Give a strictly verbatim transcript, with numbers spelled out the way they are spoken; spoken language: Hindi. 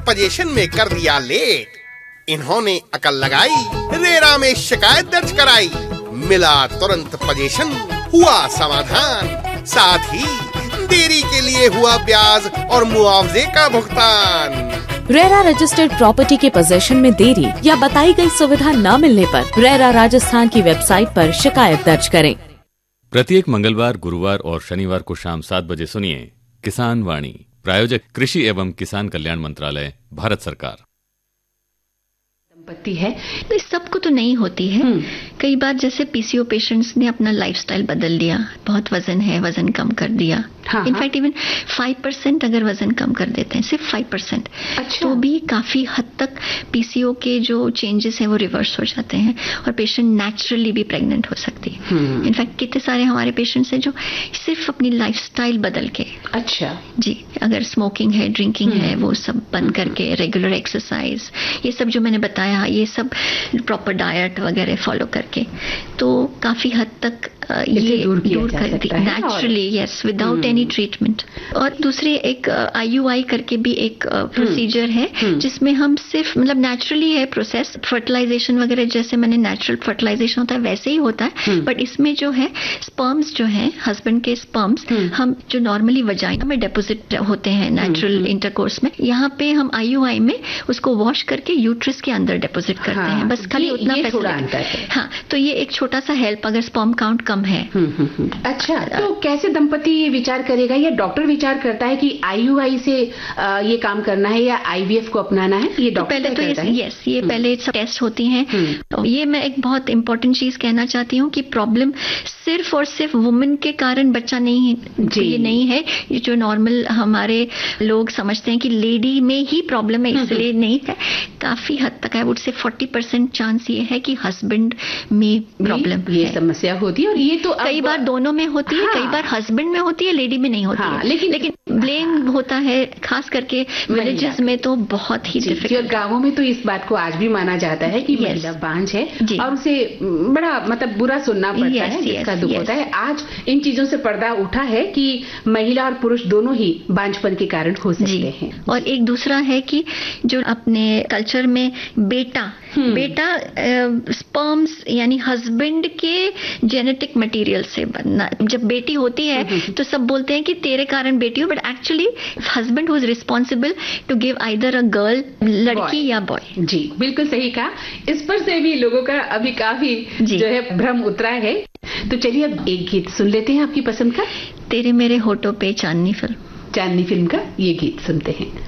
पोजीशन में कर दिया लेट। इन्होंने अकल लगाई, रेरा में शिकायत दर्ज कराई, मिला तुरंत पोजीशन, हुआ समाधान, साथ ही देरी के लिए हुआ ब्याज और मुआवजे का भुगतान। रेरा रजिस्टर्ड प्रॉपर्टी के पोजीशन में देरी या बताई गई सुविधा न मिलने पर रेरा राजस्थान की वेबसाइट पर शिकायत दर्ज करें। प्रत्येक मंगलवार, गुरुवार और शनिवार को शाम सात बजे सुनिए किसान वाणी। प्रायोजक कृषि एवं किसान कल्याण मंत्रालय, भारत सरकार। संपत्ति है तो इस सबको तो नहीं होती है। कई बार जैसे पीसीओ पेशेंट्स ने अपना लाइफस्टाइल बदल लिया, बहुत वजन है, वजन कम कर दिया। हाँ, इनफैक्ट इवन फाइव परसेंट अगर वजन कम कर देते हैं, सिर्फ फाइव परसेंट, तो भी काफी हद तक पीसीओ के जो चेंजेस हैं वो रिवर्स हो जाते हैं और पेशेंट नेचुरली भी प्रेग्नेंट हो सकती है। इनफैक्ट कितने सारे हमारे पेशेंट्स हैं जो सिर्फ अपनी लाइफस्टाइल बदल के, अच्छा जी, अगर स्मोकिंग है, ड्रिंकिंग है, वो सब बंद करके, रेगुलर एक्सरसाइज, ये सब जो मैंने बताया, ये सब प्रॉपर डाइट वगैरह फॉलो करके, तो काफी हद तक ये दूर, दूर कर दी naturally, yes, without any treatment. और दूसरी एक आईयूआई करके भी एक प्रोसीजर है जिसमें हम सिर्फ, मतलब नेचुरली है प्रोसेस, फर्टिलाइजेशन वगैरह जैसे मैंने नेचुरल फर्टिलाइजेशन होता है वैसे ही होता है, बट इसमें जो है स्पर्म्स जो है, हस्बैंड के स्पर्म्स, हम जो नॉर्मली वजाइना में डिपोजिट होते हैं नेचुरल इंटरकोर्स में, यहाँ पे हम आईयूआई में उसको वॉश करके यूट्रस के अंदर डिपोजिट करते हाँ, हैं, बस खाली उतना फैसिलिटी। हाँ, तो ये एक छोटा सा हेल्प अगर स्पर्म काउंट कम है। अच्छा, तो कैसे दंपति ये विचार करेगा या डॉक्टर विचार करता है कि आईयूआई से आ, ये काम करना है या आईवीएफ को अपनाना है? ये डॉक्टर पहले तो ये, यस, ये पहले सब टेस्ट होती हैं। ये मैं एक बहुत इंपॉर्टेंट चीज कहना चाहती हूँ कि प्रॉब्लम सिर्फ और सिर्फ वुमेन के कारण बच्चा नहीं है, ये नहीं है। ये जो नॉर्मल हमारे लोग समझते हैं कि लेडी में ही प्रॉब्लम है, इसलिए नहीं है। काफी हद तक I would say forty percent chance ये है कि हस्बैंड में प्रॉब्लम ये समस्या होती है, और ये तो कई बार दोनों में होती है, कई बार हस्बैंड में होती है, लेडी में नहीं होती है, लेकिन लेकिन ब्लेम होता है खास करके विलेजेस में तो बहुत ही डिफिकल्ट। गांवों में तो इस बात को आज भी माना जाता है कि महिला बांझ है और उसे बड़ा मतलब बुरा सुनना पड़ता है, जिसका दुख होता है। आज इन चीजों से पर्दा उठा है कि महिला और पुरुष दोनों ही बांझपन के कारण हो सकते हैं। और एक दूसरा है कि जो अपने कल्चर में बेटा बेटा स्पर्म्स यानी हस्बैंड के जेनेटिक मटेरियल से बनना, जब बेटी होती है तो सब बोलते हैं कि तेरे कारण बेटी हो, but actually husband who is responsible to give either a girl, लड़की या बॉय। जी, बिल्कुल सही कहा। इस पर से भी लोगों का अभी काफी जो है भ्रम उतरा है। तो चलिए अब एक गीत सुन लेते हैं आपकी पसंद का। तेरे मेरे होठों पे चांदनी फिल्म, चांदनी फिल्म का ये गीत सुनते हैं।